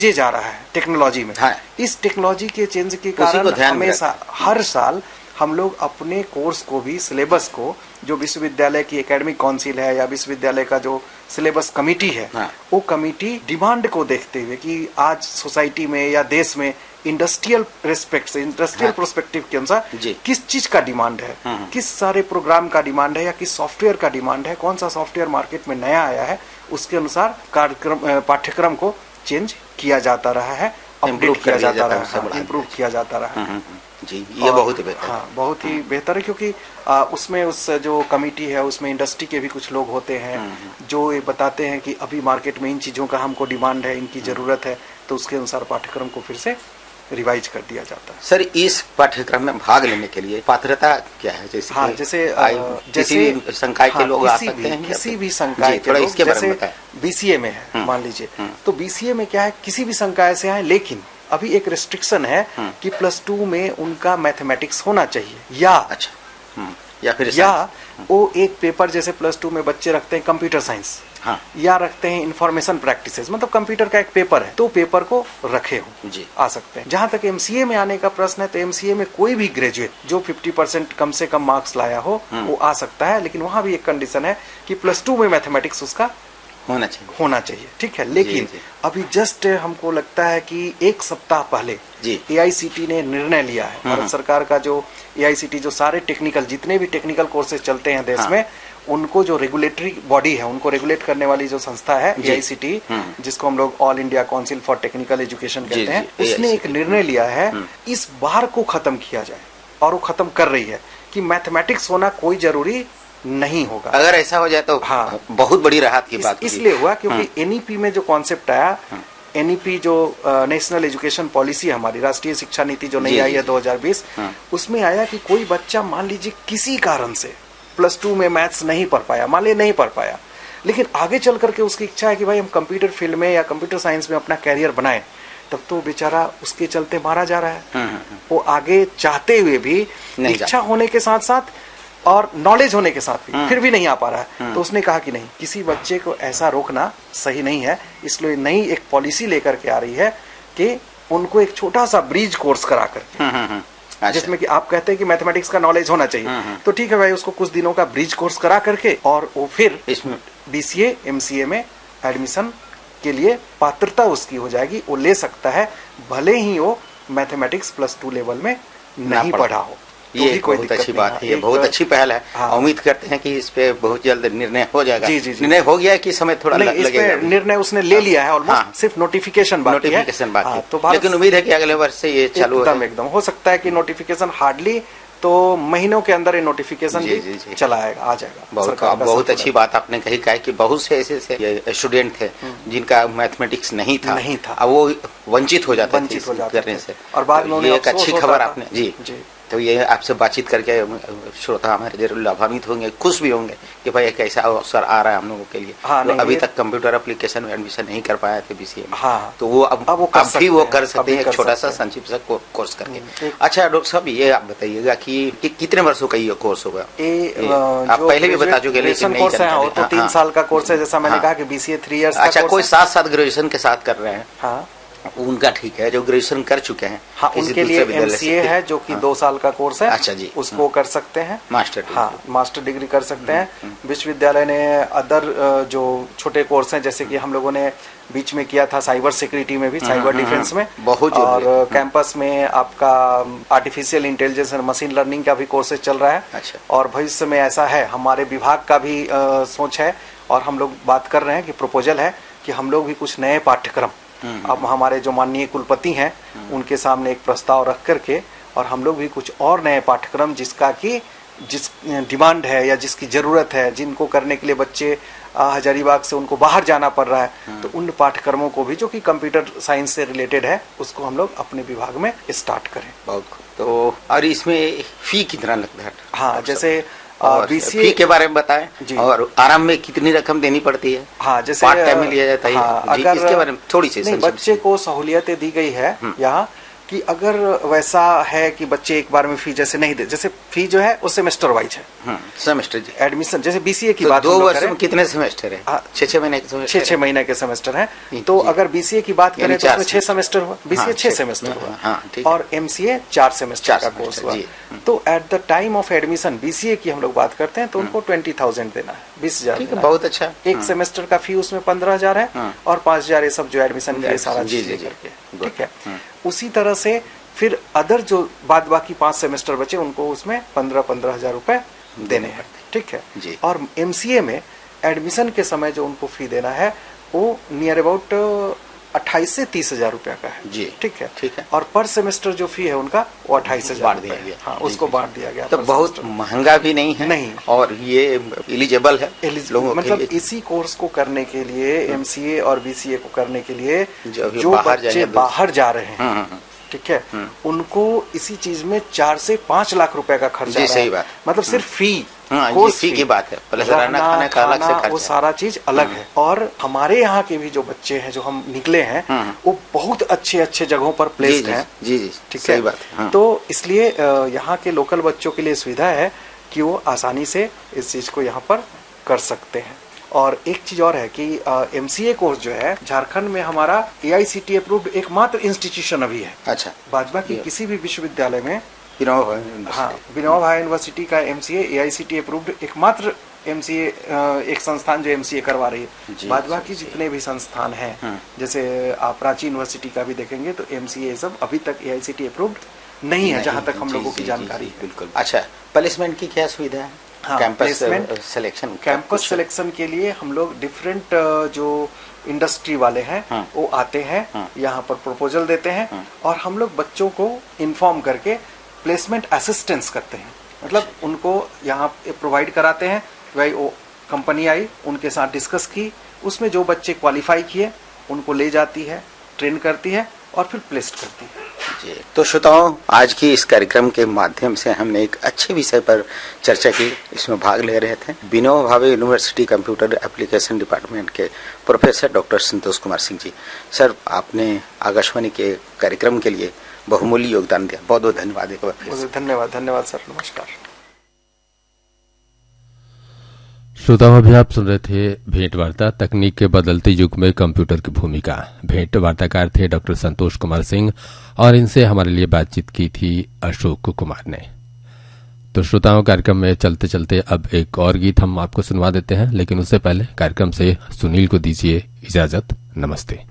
ये जा रहा है टेक्नोलॉजी में। हाँ। इस टेक्नोलॉजी के चेंज के कारण हमेशा हर साल हम लोग अपने कोर्स को भी, सिलेबस को, जो विश्वविद्यालय की एकेडमिक काउंसिल है या विश्वविद्यालय का जो सिलेबस कमेटी है, हाँ। वो कमेटी डिमांड को देखते हुए कि आज सोसाइटी में या देश में इंडस्ट्रियल रेस्पेक्ट से, इंडस्ट्रियल प्रोस्पेक्टिव के अनुसार किस चीज का डिमांड है, किस सारे प्रोग्राम का डिमांड है या किस सॉफ्टवेयर का डिमांड है, कौन सा सॉफ्टवेयर मार्केट में नया आया है, उसके अनुसार कार्यक्रम पाठ्यक्रम को चेंज किया जाता रहा है, अपडेट किया जाता रहा है, इम्प्रूव किया जाता रहा है। जी, ये बहुत ही बेहतर। हाँ, बहुत ही बेहतर है, क्योंकि उसमें उस जो कमेटी है उसमें इंडस्ट्री के भी कुछ लोग होते हैं जो ये बताते हैं कि अभी मार्केट में इन चीज़ों का हमको डिमांड है, इनकी ज़रूरत है, तो उसके अनुसार पाठ्यक्रम को फिर से रिवाइज कर दिया जाता है। सर, इस पाठ्यक्रम में भाग लेने के लिए पात्रता क्या है? जैसे हाँ, जैसे संकाय के लोग आ सकते हैं, किसी भी संकाय के लोग, जैसे बीसीए में है मान लीजिए, तो बीसीए में क्या है, किसी भी संकाय से आए, लेकिन अभी एक रेस्ट्रिक्शन है कि +2 में उनका मैथमेटिक्स होना चाहिए या या फिर वो एक पेपर, जैसे +2 में बच्चे रखते हैं कंप्यूटर साइंस, हाँ, या रखते हैं इंफॉर्मेशन प्रैक्टिसेस, मतलब कंप्यूटर का एक पेपर है, तो पेपर को रखे हो जी आ सकते हैं। जहां तक एमसीए में आने का प्रश्न है, तो एमसीए में कोई भी ग्रेजुएट जो 50% कम से कम मार्क्स लाया हो वो आ सकता है, लेकिन वहां भी एक कंडीशन है कि +2 में मैथमेटिक्स उसका होना चाहिए। ठीक है, लेकिन अभी जस्ट हमको लगता है कि एक सप्ताह पहले एआईसीटी ने निर्णय लिया है, भारत सरकार का जो एआईसीटी, जो सारे टेक्निकल, जितने भी टेक्निकल कोर्सेज चलते हैं देश में, उनको जो रेगुलेटरी बॉडी है, उनको रेगुलेट करने वाली जो संस्था है एआईसीटी, जिसको हम लोग all India council for technical education कहते हैं, उसने एक निर्णय लिया है इस बार को खत्म किया जाए, और वो खत्म कर रही है कि मैथमेटिक्स होना कोई जरूरी नहीं होगा। अगर ऐसा हो जाए तो हाँ, बहुत बड़ी राहत की बात इसलिए हुआ क्योंकि एनईपी में जो कॉन्सेप्ट आया, एनईपी जो नेशनल एजुकेशन पॉलिसी है हमारी, राष्ट्रीय शिक्षा नीति जो नई आई है 2020, उसमें आया कि कोई बच्चा मान लीजिए किसी कारण से +2 में मैथ्स नहीं पढ़ पाया, मान लीजिए नहीं पढ़ पाया, लेकिन आगे चल करके उसकी इच्छा है कि भाई हम कंप्यूटर फील्ड में या कंप्यूटर साइंस में अपना कैरियर बनाएं, तब तो बेचारा उसके चलते मारा जा रहा है। वो आगे चाहते हुए भी, इच्छा होने के साथ साथ और नॉलेज होने के साथ भी फिर भी नहीं आ पा रहा है, तो उसने कहा कि नहीं, किसी बच्चे को ऐसा रोकना सही नहीं है, इसलिए नई एक पॉलिसी लेकर के आ रही है कि उनको एक छोटा सा ब्रिज कोर्स करा करके, जिसमें कि आप कहते हैं कि मैथमेटिक्स का नॉलेज होना चाहिए, तो ठीक है भाई, उसको कुछ दिनों का ब्रिज कोर्स करा करके, और वो फिर इसमें बीसीए एमसीए में एडमिशन के लिए पात्रता उसकी हो जाएगी, वो ले सकता है, भले ही वो मैथमेटिक्स +2 लेवल में नहीं पढ़ा हो। ये बहुत अच्छी बात है, ये बहुत अच्छी पहल है। हाँ। उम्मीद करते हैं कि इस पे बहुत जल्द निर्णय हो जाएगा। जी। निर्णय हो गया है कि समय थोड़ा लगेगा? निर्णय उसने ले लिया है ऑलमोस्ट, सिर्फ नोटिफिकेशन बाकी है। तो लेकिन उम्मीद है कि अगले वर्ष से ये चालू एकदम हो सकता है कि नोटिफिकेशन हार्डली तो महीनों के अंदर ये नोटिफिकेशन चला आएगा, आ जाएगा। बहुत अच्छी बात आपने कही कि बहुत से ऐसे स्टूडेंट थे जिनका मैथमेटिक्स नहीं था, अब वो वंचित हो जाते करने से, और बाद में एक अच्छी खबर आपने जी, तो ये आपसे बातचीत करके श्रोता हमारे जरूर लाभान्वित होंगे, खुश भी होंगे कि भाई एक ऐसा अवसर आ रहा है हम लोगों के लिए। हाँ, तो अभी तक कंप्यूटर एप्लीकेशन में एडमिशन नहीं कर पाए थे बीसीए में, हाँ, तो वो अब वो कर सकते हैं, एक छोटा सा संक्षिप्त सा कोर्स करके। अच्छा डॉक्टर साहब, ये आप बताइएगा कि कितने वर्षों का ये कोर्स होगा? आप पहले भी बता चुके, लेकिन कोर्स है तो 3 साल का कोर्स है, जैसा मैंने कहा कि बीसीए 3 इयर्स। अच्छा, कोई साथ ग्रेजुएशन के साथ कर रहे हैं? हाँ, उनका ठीक है, जो ग्रेजुएशन कर चुके हैं, हाँ, उनके लिए एमसीए है जो कि 2 साल का कोर्स है। अच्छा जी, उसको कर सकते हैं, मास्टर डिग्री कर सकते हैं। विश्वविद्यालय ने अदर जो छोटे कोर्स हैं, जैसे कि हम लोगों ने बीच में किया था साइबर सिक्योरिटी में भी, साइबर डिफेंस में, और कैंपस में आपका आर्टिफिशियल इंटेलिजेंस और मशीन लर्निंग का भी कोर्सेज चल रहा है। अच्छा। और भविष्य में ऐसा है, हमारे विभाग का भी सोच है, और हम लोग बात कर रहे हैं कि प्रपोजल है कि हम लोग भी कुछ नए पाठ्यक्रम, अब हमारे जो माननीय कुलपति हैं उनके सामने एक प्रस्ताव रख करके, और हम लोग भी कुछ और नए पाठ्यक्रम जिसका कि जिस डिमांड है या जिसकी जरूरत है, जिनको करने के लिए बच्चे हजारीबाग से उनको बाहर जाना पड़ रहा है, तो उन पाठ्यक्रमों को भी जो कि कंप्यूटर साइंस से रिलेटेड है, उसको हम लोग अपने विभाग में स्टार्ट करें। बहुत तो, और इसमें फी कितना लगता है? हाँ, जैसे बीसीए फी के बारे में बताएं, और आराम में कितनी रकम देनी पड़ती है? हाँ, जैसे पार्ट टाइम में लिया जाता है। हाँ, अगर इसके बारे में थोड़ी सी बच्चे को सहूलियतें दी गई है यहाँ कि अगर वैसा है कि बच्चे एक बार में फी जैसे नहीं दे, जैसे फी जो है वो सेमेस्टर वाइज है, सेमेस्टर जी एडमिशन, जैसे बीसीए की बात 2 वर्ष में कितने सेमेस्टर है? 6 महीने के सेमेस्टर, 6 महीने के सेमेस्टर है। तो अगर बीसीए की बात करें तो उसमें 6 सेमेस्टर हुआ, बीसीए 6 सेमेस्टर हुआ और एमसीए 4 सेमेस्टर का कोर्स हुआ। तो at the time of admission BCA की हम लोग बात करते हैं तो उनको 20,000 देना है, 20,000 बहुत अच्छा। एक सेमेस्टर का फी उसमें 15,000 है और 5,000 ये सब जो एडमिशन फी सारा चीज करके, ठीक है। उसी तरह से फिर अदर जो बाद बाकी 5 सेमेस्टर बचे उनको उसमें 15,000 रुपए देने हैं, ठीक है। और एमसीए में एडमिशन के समय जो उनको फी देना है वो नियर अबाउट 28 से 30,000 रुपया का है जी, ठीक है, ठीक है। और पर सेमेस्टर जो फी है उनका वो 28,000 दिया गया, हाँ उसको बांट दिया गया। तो बहुत महंगा भी नहीं है, नहीं, और ये एलिजिबल है लोगों, मतलब इसी कोर्स को करने के लिए, एमसीए और बीसीए को करने के लिए जो बच्चे बाहर जा रहे हैं, ठीक है, उनको इसी चीज में 4 से 5 लाख रुपए का खर्चा, सही बात, मतलब सिर्फ फी, फी की बात है, रहना खाने का अलग से खर्चा, वो सारा चीज अलग है। और हमारे यहाँ के भी जो बच्चे हैं जो हम निकले हैं वो बहुत अच्छे अच्छे जगहों पर प्लेस्ड हैं, जी जी, ठीक है, सही बात। तो इसलिए यहाँ के लोकल बच्चों के लिए सुविधा है कि वो आसानी से इस चीज को यहाँ पर कर सकते हैं। और एक चीज और है कि एमसीए कोर्स जो है झारखंड में हमारा AICTE अप्रूव्ड एकमात्र इंस्टीट्यूशन अभी है। अच्छा, भाजपा की किसी भी विश्वविद्यालय में, विनोबा भावे यूनिवर्सिटी का एमसीए AICTE अप्रूव्ड एकमात्र एमसीए एक संस्थान जो एमसीए करवा रही है। भाजपा की जितने भी संस्थान हैं, जैसे आप प्राची यूनिवर्सिटी का भी देखेंगे तो एमसीए सब अभी तक AICTE अप्रूव्ड नहीं है, जहाँ तक हम लोगों की जानकारी है। बिल्कुल। अच्छा, प्लेसमेंट की क्या सुविधा है? कैंपस सिलेक्शन, कैंपस सिलेक्शन के लिए हम लोग डिफरेंट जो इंडस्ट्री वाले हैं वो आते हैं, यहाँ पर प्रपोजल देते हैं और हम लोग बच्चों को इन्फॉर्म करके प्लेसमेंट असिस्टेंस करते हैं, मतलब उनको यहाँ प्रोवाइड कराते हैं। भाई वो कंपनी आई, उनके साथ डिस्कस की, उसमें जो बच्चे क्वालिफाई किए उनको ले जाती है, ट्रेन करती है और फिर प्लेस्ड करती है जी। तो श्रोताओं, आज की इस कार्यक्रम के माध्यम से हमने एक अच्छे विषय पर चर्चा की, इसमें भाग ले रहे थे Vinoba Bhave university computer application department के professor doctor Santosh Kumar Singh ji. Sir, आपने आकाशवाणी के कार्यक्रम के लिए बहुमूल्य योगदान दिया, बहुत बहुत धन्यवाद। धन्यवाद सर, नमस्कार। श्रोताओं, अभी आप सुन रहे थे भेंट वार्ता, तकनीक के बदलते युग में कंप्यूटर की भूमिका। भेंट वार्ताकार थे डॉक्टर संतोष कुमार सिंह और इनसे हमारे लिए बातचीत की थी अशोक कुमार ने। तो श्रोताओं, कार्यक्रम में चलते चलते अब एक और गीत हम आपको सुनवा देते हैं, लेकिन उससे पहले कार्यक्रम से सुनील को दीजिए इजाजत। नमस्ते।